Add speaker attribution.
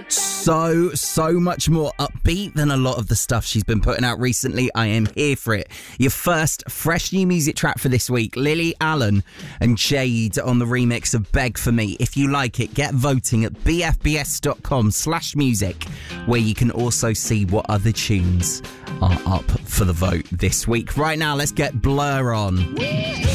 Speaker 1: So much more upbeat than a lot of the stuff she's been putting out recently. I am here for it. Your first fresh new music track for this week, Lily Allen and Jade on the remix of Beg For Me. If you like it, get voting at bfbs.com/music, where you can also see what other tunes are up for the vote this week. Right now, let's get Blur on.